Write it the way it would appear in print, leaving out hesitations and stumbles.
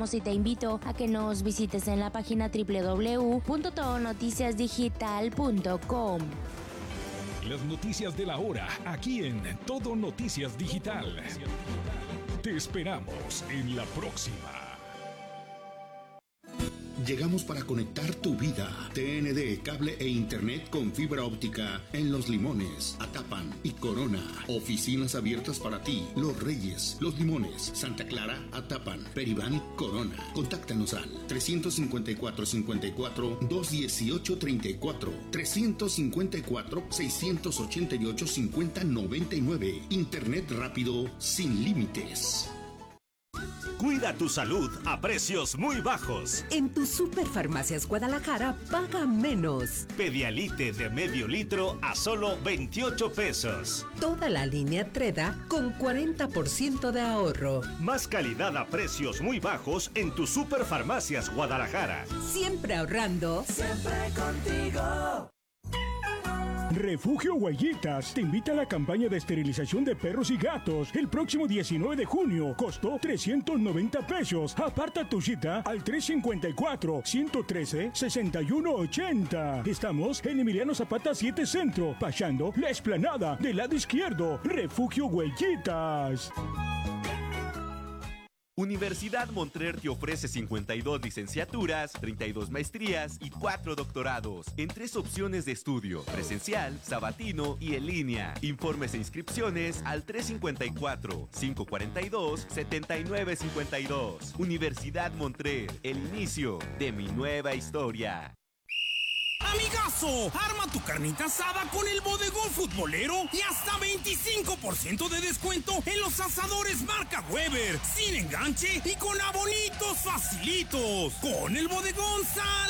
esperamos y te invito a que nos visites en la página www.todonoticiasdigital.com. Las noticias de la hora, aquí en Todo Noticias Digital. Te esperamos en la próxima. Llegamos para conectar tu vida. TND, cable e internet con fibra óptica en Los Limones, Atapan y Corona. Oficinas abiertas para ti. Los Reyes, Los Limones, Santa Clara, Atapan, Peribán, Corona. Contáctanos al 354-54-218-34, 354-688-5099. Internet rápido sin límites. Cuida tu salud a precios muy bajos. En tu Superfarmacias Guadalajara paga menos. Pedialite de medio litro a solo 28 pesos. Toda la línea Treda con 40% de ahorro. Más calidad a precios muy bajos en tu Superfarmacias Guadalajara. Siempre ahorrando. Siempre contigo. Refugio Huellitas te invita a la campaña de esterilización de perros y gatos el próximo 19 de junio. Costó 390 pesos. Aparta tu cita al 354-113-6180. Estamos en Emiliano Zapata 7 Centro, pasando la explanada del lado izquierdo. Refugio Huellitas. Universidad Montclair te ofrece 52 licenciaturas, 32 maestrías y 4 doctorados en 3 opciones de estudio: presencial, sabatino y en línea. Informes e inscripciones al 354-542-7952. Universidad Montclair, el inicio de mi nueva historia. Amigazo, arma tu carnita asada con el Bodegón Futbolero y hasta 25% de descuento en los asadores marca Weber, sin enganche y con abonitos facilitos. Con el Bodegón sal